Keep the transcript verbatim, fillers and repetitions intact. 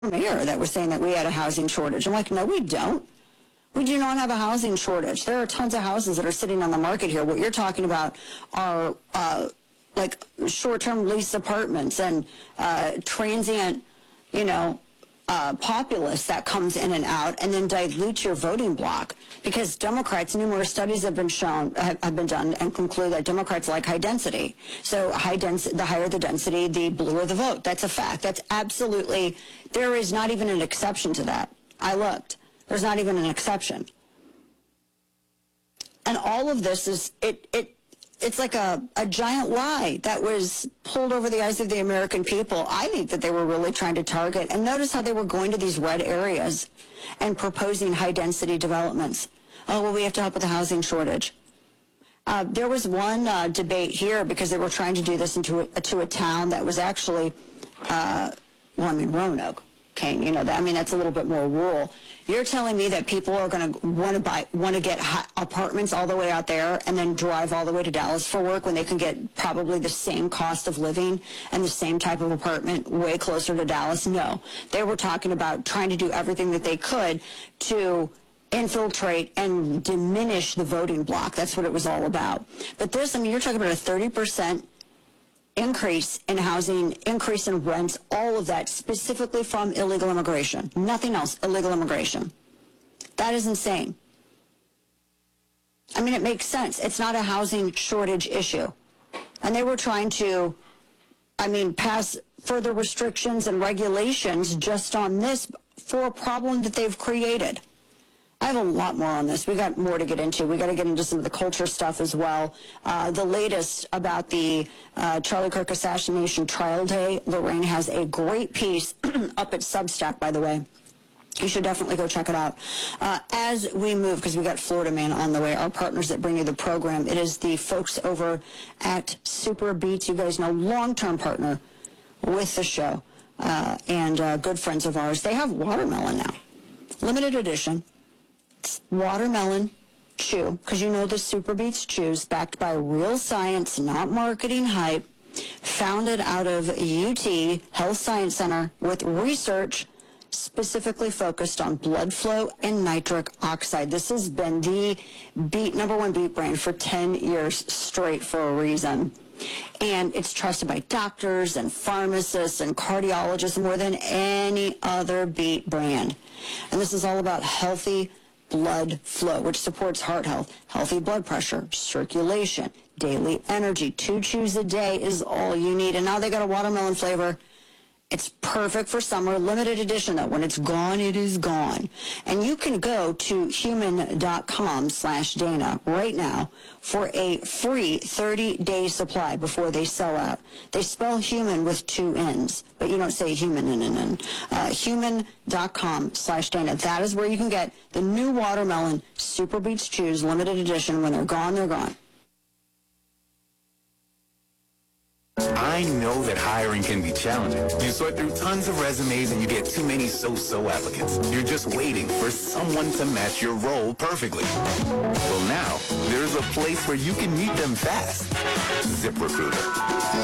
mayor that was saying that we had a housing shortage. I'm like, no, we don't. We do not have a housing shortage. There are tons of houses that are sitting on the market here. What you're talking about are uh, like short-term lease apartments and uh, transient, you know, uh, populace that comes in and out and then dilutes your voting block. Because Democrats, numerous studies have been shown, have, have been done and conclude that Democrats like high density. So high density, the higher the density, the bluer the vote. That's a fact. That's absolutely, there is not even an exception to that. I looked. There's not even an exception. And all of this is, it, it, it's like a, a giant lie that was pulled over the eyes of the American people. I think that they were really trying to target. And notice how they were going to these red areas and proposing high-density developments. Oh, well, we have to help with the housing shortage. Uh, there was one uh, debate here because they were trying to do this into a, to a town that was actually, uh, well, I mean, Roanoke. Okay, you know that. I mean, that's a little bit more rural. You're telling me that people are going to want to buy, want to get hot apartments all the way out there and then drive all the way to Dallas for work when they can get probably the same cost of living and the same type of apartment way closer to Dallas? No. They were talking about trying to do everything that they could to infiltrate and diminish the voting block. That's what it was all about. But this, I mean, you're talking about a thirty percent increase in housing, increase in rents, all of that specifically from illegal immigration. Nothing else, illegal immigration. That is insane. I mean, it makes sense. It's not a housing shortage issue. And they were trying to, I mean, pass further restrictions and regulations just on this for a problem that they've created. I have a lot more on this. We got more to get into. We got to get into some of the culture stuff as well. Uh, the latest about the uh, Charlie Kirk assassination trial day. Lorraine has a great piece up at Substack, by the way. You should definitely go check it out. Uh, as we move, because we got Florida Man on the way, our partners that bring you the program, it is the folks over at Super Beets. You guys know, long-term partner with the show uh, and uh, good friends of ours. They have watermelon now, limited edition. Watermelon chew, because you know the Super Beets chews, backed by real science, not marketing hype, founded out of U T Health Science Center with research specifically focused on blood flow and nitric oxide. This has been the beet, number one beet brand for ten years straight for a reason. And it's trusted by doctors and pharmacists and cardiologists more than any other beet brand. And this is all about healthy blood flow, which supports heart health, healthy blood pressure, circulation, daily energy. Two chews a day is all you need. And now they got a watermelon flavor. It's perfect for summer, limited edition though. When it's gone, it is gone. And you can go to human.com slash Dana right now for a free thirty day supply before they sell out. They spell human with two N's, but you don't say human in an N. Uh, human.com slash Dana. That is where you can get the new watermelon Super Beets Chews limited edition. When they're gone, they're gone. I know that hiring can be challenging. You sort through tons of resumes and you get too many so-so applicants. You're just waiting for someone to match your role perfectly. Well, now, there's a place where you can meet them fast. ZipRecruiter.